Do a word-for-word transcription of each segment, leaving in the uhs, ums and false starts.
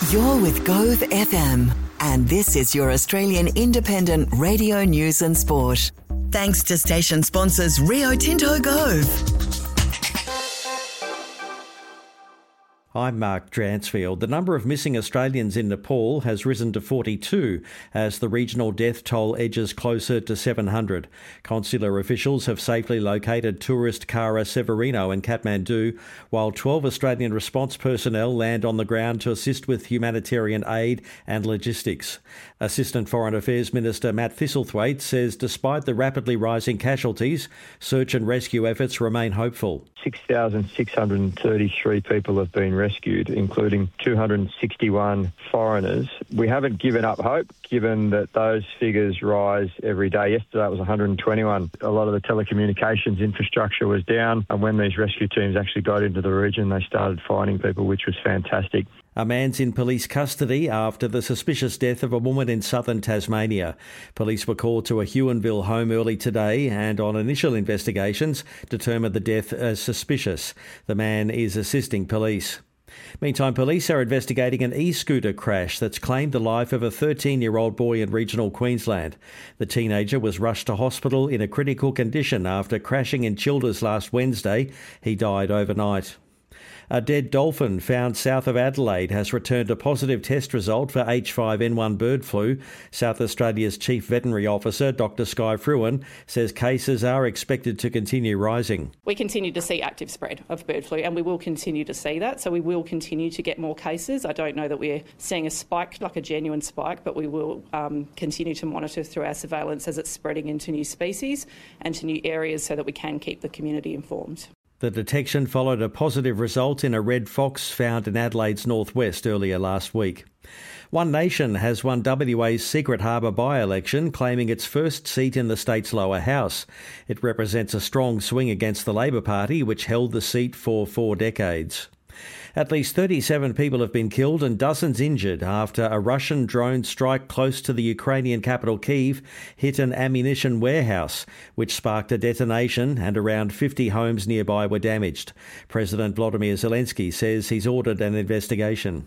You're with Gove F M, and this is your Australian independent radio news and sport. Thanks to station sponsors Rio Tinto Gove. I'm Mark Dransfield. The number of missing Australians in Nepal has risen to forty-two as the regional death toll edges closer to seven hundred. Consular officials have safely located tourist Kara Severino in Kathmandu, while twelve Australian response personnel land on the ground to assist with humanitarian aid and logistics. Assistant Foreign Affairs Minister Matt Thistlethwaite says despite the rapidly rising casualties, search and rescue efforts remain hopeful. six thousand six hundred thirty-three people have been rescued, including two hundred sixty-one foreigners. We haven't given up hope, given that those figures rise every day. Yesterday it was one hundred twenty-one. A lot of the telecommunications infrastructure was down, and when these rescue teams actually got into the region, they started finding people, which was fantastic. A man's in police custody after the suspicious death of a woman in southern Tasmania. Police were called to a Huonville home early today and on initial investigations determined the death as suspicious. The man is assisting police. Meantime, police are investigating an e-scooter crash that's claimed the life of a thirteen-year-old boy in regional Queensland. The teenager was rushed to hospital in a critical condition after crashing in Childers last Wednesday. He died overnight. A dead dolphin found south of Adelaide has returned a positive test result for H five N one bird flu. South Australia's Chief Veterinary Officer, Doctor Sky Fruin, says cases are expected to continue rising. We continue to see active spread of bird flu, and we will continue to see that. So we will continue to get more cases. I don't know that we're seeing a spike, like a genuine spike, but we will um, continue to monitor through our surveillance as it's spreading into new species and to new areas so that we can keep the community informed. The detection followed a positive result in a red fox found in Adelaide's northwest earlier last week. One Nation has won W A's Secret Harbour by-election, claiming its first seat in the state's lower house. It represents a strong swing against the Labor Party, which held the seat for four decades. At least thirty-seven people have been killed and dozens injured after a Russian drone strike close to the Ukrainian capital Kyiv hit an ammunition warehouse, which sparked a detonation, and around fifty homes nearby were damaged. President Volodymyr Zelensky says he's ordered an investigation.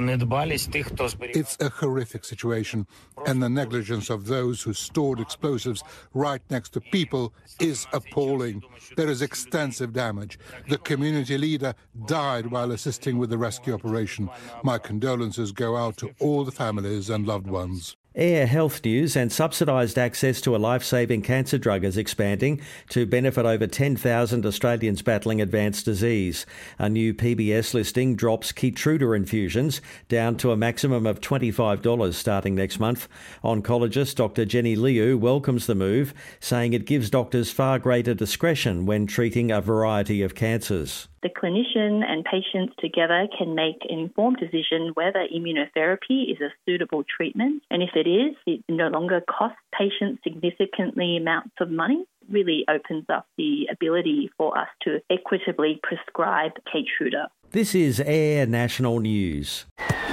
It's a horrific situation, and the negligence of those who stored explosives right next to people is appalling. There is extensive damage. The community leader died while assisting with the rescue operation. My condolences go out to all the families and loved ones. Air health news and subsidised access to a life-saving cancer drug is expanding to benefit over ten thousand Australians battling advanced disease. A new P B S listing drops Keytruda infusions down to a maximum of twenty-five dollars starting next month. Oncologist Doctor Jenny Liu welcomes the move, saying it gives doctors far greater discretion when treating a variety of cancers. The clinician and patients together can make an informed decision whether immunotherapy is a suitable treatment. And if it is, it no longer costs patients significantly amounts of money. It really opens up the ability for us to equitably prescribe Keytruda. This is Air National News.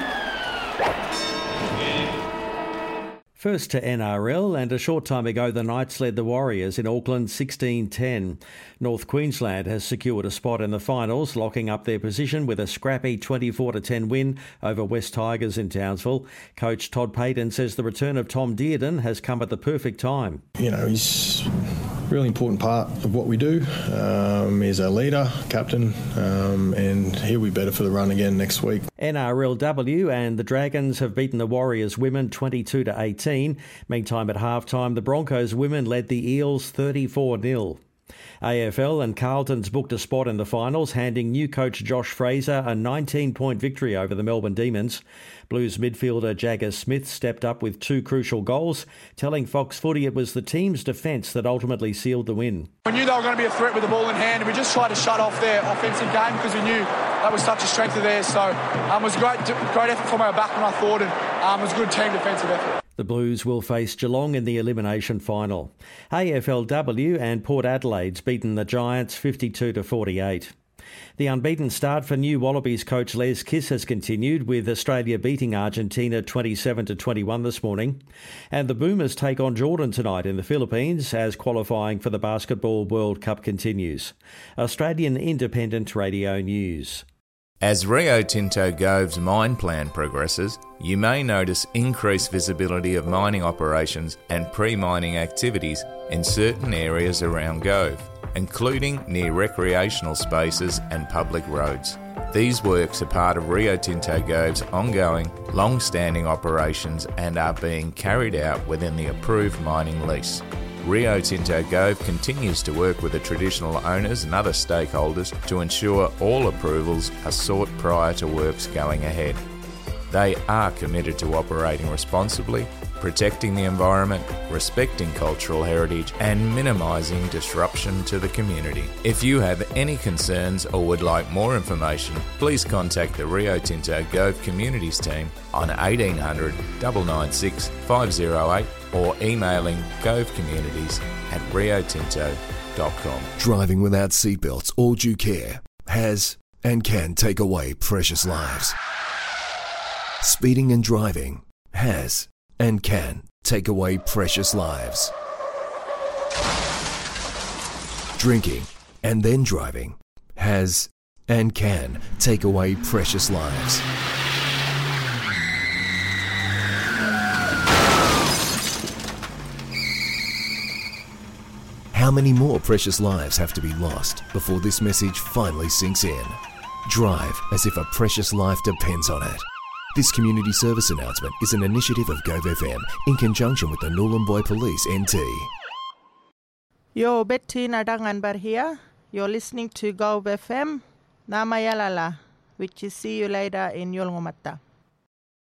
First to N R L, and a short time ago the Knights led the Warriors in Auckland sixteen ten. North Queensland has secured a spot in the finals, locking up their position with a scrappy twenty-four to ten win over West Tigers in Townsville. Coach Todd Payten says the return of Tom Dearden has come at the perfect time. You know, he's a really important part of what we do. Um, he's our leader, captain, um, and he'll be better for the run again next week. N R L W and the Dragons have beaten the Warriors women twenty-two to eighteen. Meantime, at halftime, the Broncos women led the Eels thirty-four nil. A F L and Carlton's booked a spot in the finals, handing new coach Josh Fraser a nineteen-point victory over the Melbourne Demons. Blues midfielder Jagger Smith stepped up with two crucial goals, telling Fox Footy it was the team's defence that ultimately sealed the win. We knew they were going to be a threat with the ball in hand, and we just tried to shut off their offensive game because we knew that was such a strength of theirs. So um, it was a great, great effort from our backman, I thought, and um, it was a good team defensive effort. The Blues will face Geelong in the elimination final. A F L W and Port Adelaide's beaten the Giants fifty-two to forty-eight. The unbeaten start for new Wallabies coach Les Kiss has continued, with Australia beating Argentina twenty-seven to twenty-one this morning. And the Boomers take on Jordan tonight in the Philippines as qualifying for the Basketball World Cup continues. Australian Independent Radio News. As Rio Tinto Gove's mine plan progresses, you may notice increased visibility of mining operations and pre-mining activities in certain areas around Gove, including near recreational spaces and public roads. These works are part of Rio Tinto Gove's ongoing, long-standing operations and are being carried out within the approved mining lease. Rio Tinto Gove continues to work with the traditional owners and other stakeholders to ensure all approvals are sought prior to works going ahead. They are committed to operating responsibly, protecting the environment, respecting cultural heritage and minimising disruption to the community. If you have any concerns or would like more information, please contact the Rio Tinto Gove Communities team on eighteen hundred, nine nine six, five oh eight or emailing govecommunities at rio tinto dot com. Driving without seatbelts or due care has and can take away precious lives. Speeding and driving has and can take away precious lives. Drinking and then driving has and can take away precious lives. How many more precious lives have to be lost before this message finally sinks in? Drive as if a precious life depends on it. This community service announcement is an initiative of Gove F M in conjunction with the Nhulunbuy Police N T. Yo, Betty Nadanganbar here. You're listening to Gove F M. Namayalala, which is see you later in Yolngumatta.